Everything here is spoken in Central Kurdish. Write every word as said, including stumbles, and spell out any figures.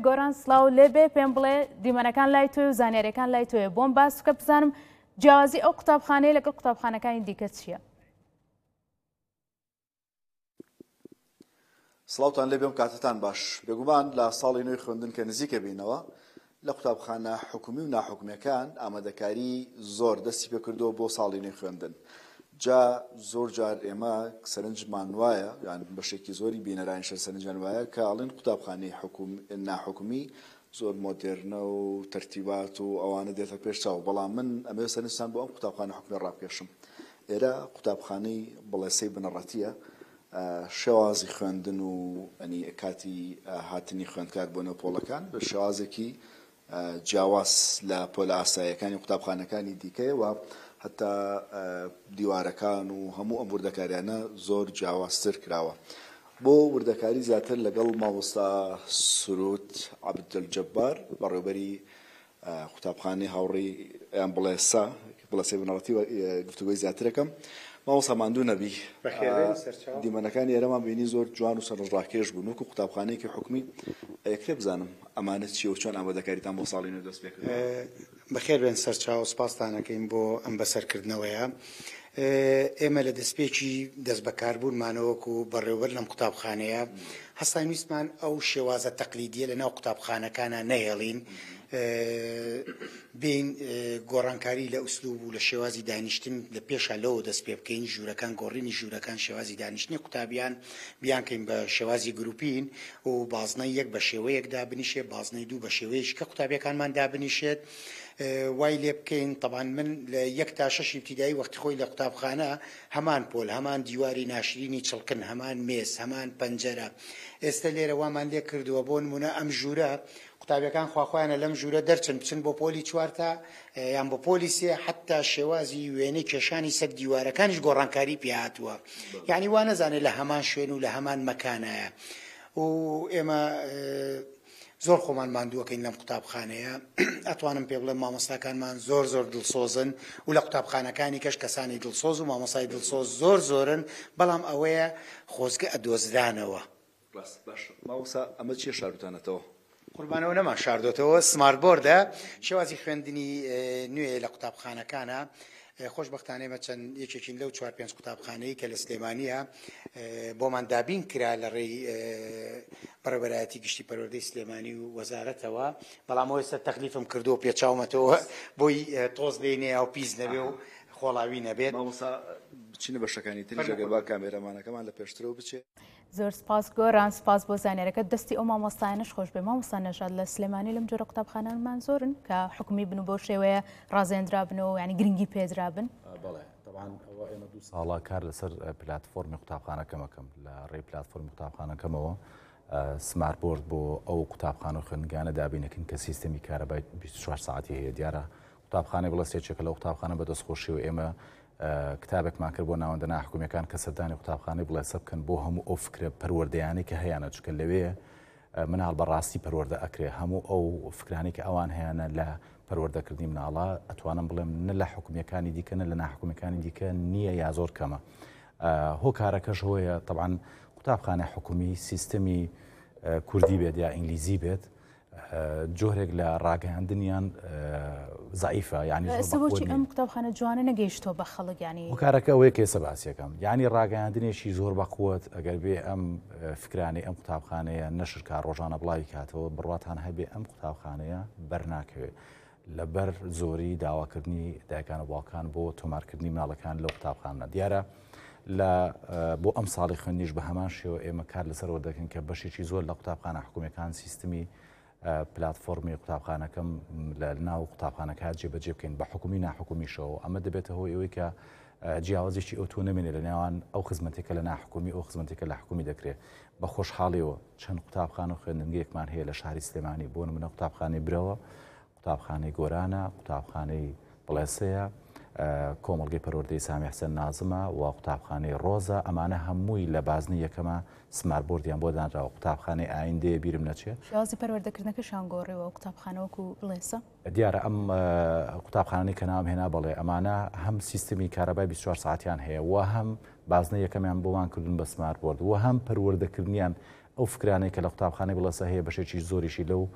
گۆران سڵاو لێبێ پێم بڵێ دیمەنەکان لای تۆی و زانیاریەکان لای تۆیە بۆم باس بکە بزانم جیاوازی ئەو قوتابخانەیە لەگەڵ قوتابخانەکانی دیکە چییە؟ سڵاوتان لێبێم کاتتان باش بێگومان لە ساڵی نوێی خوێندن کە نزیکە بینەوە لە قوتابخانە حکومی و ناحکومیەکان ئامادەکاری زۆر دەستی پێ کردەوە بۆ ساڵی نوێی خوێندن. جا زۆر جار ئێمە سەرنجمان وایە یان بەشێکی زۆری بینەرانیشە سەرنجیان وایە کە ئاڵێن قوتابخانەی ناحکومی زۆر مۆدێرنە و تەرتیبات و ئەوانە دێتە پێش چاو، بەڵام من ئەمێ سەرنجتان بۆ ئەم قوتابخانە حکومی ڕاکێشم. ئێرە قوتابخانەی بەڵێسەی بنەڕەتیە، شێوازی خوێندن و ئەنی کاتی هاتنی خوێندکار بۆ نەپۆڵەکان بە شێوازێکی جیاواز لە پۆلە ئاساییەکانی قوتابخانەکانی دیکەیە و حتا دیوارەکان و هەموو ئەم وردەکاریانە زۆر جیاوازتر کراوە. بۆ وردەکاری زیاتر لەگەڵ مامۆستا سروود عەبدولجەبار بەڕێوەبەری قوتابخانەی هاوڕێی یان بڵێسا بڵێسەی بنەڕەتی گفتوگۆی زیاترەکەم. مامۆستا ماندوو نەبی، دیمەنەکانی ئێرەمان بینی زۆر جوان و سەرنجڕاکێش بوون وەکو قوتابخانەیەکی حکومی. ئەکرێ بزانم ئەمانە چیە و چۆن ئامادەکاریتان بۆ ساڵی نوێ دەست پێ کرد؟ بەخێر بێن سەرچاو سپاستانەکەین بۆ ئەم بەسەرکردنەوەیە. ئێمە لە دەستپێکی دەست بەکاربوونمانەوەکو بەڕێوەبەر لەم قوتابخانەیە هەستان ویستمان ئەو شێوازە تەقلیدیە لەناو قوتابخانەکانە نەهێڵین، بین گۆڕانکاری لە ئوسلوب و لە شێوازی دانیشتن لە پێشە لەوە دەست پێ بکەین، ژوورەکان گۆڕینی ژوورەکان شێوازی دانیشتنی قوتابیان بیانکەین بە شێوازی گروپین و بازنەی یەک بە شێوەیەک دابنیشێت، بازنەی دوو بە شێوەیەش کە قوتابیەکانمان دابنیشێت. وای لێ بکەین طبعاً من لە یەک تا شەش ابتیدایی وەختی خۆی لە قوتابخانە هەمان پۆل، هەمان دیواری ناشرینی چڵکن، هەمان مێز، هەمان پەنجەرە. ئێستا لێرە وامان لێ کردووە بۆ نمونە ئەم ژوورە قوتابیەکان خواخوایانە لەم ژوورە دەرچن بچن بۆ پۆلی چوارتا یان بۆ پۆلی سێ، حتا شێوازی وێنەی کێشانی سەر دیوارەکانیش گۆڕانکاری پێ هاتووە، یعنی وا نەزانێت لە هەمان شوێن و لە هەمان مەکانایە. و ئێمە زۆر خۆمان ماندووەکەین لەم قوتابخانەیە. ئەتوانم پێ بڵێم مامۆستاکانمان زۆر زۆر دڵسۆزن و لە قوتابخانەکانی کەش کەسانی دڵسۆز و مامۆستای دڵسۆز زۆر زۆرن، بەڵام ئەوەیە خۆزگە ئەدۆزرانەوە. باش مامۆستا ئەمە چیە شاردوتانەتەوە؟ قوربانەوە نەما شاردۆتەوە، سمارت بۆردە، شێوازی خوێندنی نوێ لە قوتابخانەکانە. خۆشبەختانەیە چەند یەکێکین لەو چوار پێنج قوتابخانەی کە لە سلێمانیە بۆمان دابین کرا لە ڕێی بەڕێوەبەرایەتی گشتی پەروەردەی سلێمانی و وەزارەتەوە، بەڵام ئەوە ئێستا تەکلیفم کردووە پێچاومەتەوە بۆی تۆز لێنێ و پیس نەبێ و خۆڵاوی نەبێت. مامۆستا بچینە بەشەکانی تریش ئەگەر با کامێرەمانەکەمان لە پێشترەوە بچێت. زۆر سپاس گۆران، سپاس بۆ زانیاریەکە. دەستی ئەو مامۆستایانەش خۆش بێ. مامۆستا نەژاد لە سلێمانی لەم جۆرە قوتابخانەمان زۆرن کە حکومی بن و بۆ شێوەیە ڕازێنرا بنەوە، ینی گرنگی پێدرا بن. بەڵێ طبعاً ئەوە ئێمە دوو ساڵە کار لەسەر پلاتفۆرمی قوتابخانەکەمەکەم لە ڕێی پلاتفۆرمی قوتابخانەکەمەوە سمارت بۆرد بۆ ئەو قوتابخانە و خوێندنگانە دابینەکەن کە سیستەمی کارەبای بیست و چوار ساعتی هەیە. دیارە قوتابخانەی بەڵێستێکێکە لە قوتابخانە بەدەستخۆشی و ئێمە کتابێکمان کرد بۆ ناوەندە ناحکومیەکان کە سەردانی قوتابخانەی بڵێسە بکەن بۆ هەموو ئەو فکرە پەروەردەیانەی کە هەیەە، چونکە لەوێ مناڵ بەڕاستی پەروەردە ئەکرێ. هەموو ئەو فکرانی کە ئەوان هەیەە لە پەروەردەکردنی مناڵە ئەتوانم بڵێم نە لە حکومیەکانی دیکە نە لە ناحکومیەکانی دیکە نییە یا زۆر کەمە. هۆکارەکەش هۆیە طبعاً قوتابخانە حکومی سیستەمی کوردی بێت یا ئینگلیزی بێت، جۆرێک لە ڕاگەیاندنیان زعیفە، یعنی بۆچی ئەم قوتابخانە جوانە نەگەیشتۆ بە خەڵک؟ ینی هۆکارەکە ئەوەیە کێسە باسیەکەم، یعنی ڕاگەیاندنێکی زۆر بەقوت ئەگەر بێ ئەم فکرانی ئەم قوتابخانەیە نەشرکار ڕۆژانە بڵاوی کاتەوە بڕواتان هەبێ ئەم قوتابخانەیە بەرناکەوێت لەبەر زۆری داواکردنی دایکان و باوکان بۆ تۆمارکردنی مناڵەکان لەو قوتابخانە. دیارە لە بۆ ئەم ساڵی خوێندنیش بە هەمان شێوە ئێمە کار لەسەرەوە دەکەن کە بەشێکی زۆر لە قوتابخانە حکومیەکان سیستمی پلاتفۆرمی قوتابخانەکەم لە ناو قوتابخانەکە جێبەجێ بکەین بە حکومی ناحکومیشەوە. ئەمە دەبێتە هۆی ئەوەی کە جیاوازێکی ئۆتۆ نەمێنێت لە نێوان ئەو خزمەتێکە لە ناحکومی ئەو خزمەتێکە لە حکومی دەکرێت. بە خۆشحاڵیەوە چەند قوتابخانە و خوێندنگەیەکمان هەیە لە شاری سلێمانی، بۆ نمونە قوتابخانەی برەوە، قوتابخانەی گۆرانە، قوتابخانەی بڵێسەیە، کۆمەڵگەی پەروەردەی سامی حسەن نازمە و قوتابخانەی ڕۆزە. ئەمانە هەمووی لە بازنی یەکەمە سمارت بۆردیان بۆ دانراوە. قوتابخانەی ئایندەیە بیرم نەچێت شێوازی پەروەردەکردنەکەشان گۆڕیەوە قوتابخانەوەکو بڵێسە. دیارە ئەم قوتابخانەی کە نام هێنا بڵێ ئەمانە هەم سیستەمی کارەبای بیست و چوار ساعتیان هەیە و هەم بازنە یەکەمیان بۆوان کردن بە سمارت بۆرد و هەم پەروەردەکردنیان ئەو فکرانەی کە لە قوتابخانەی بڵێسە هەیە بەشێکی زۆریشی لەو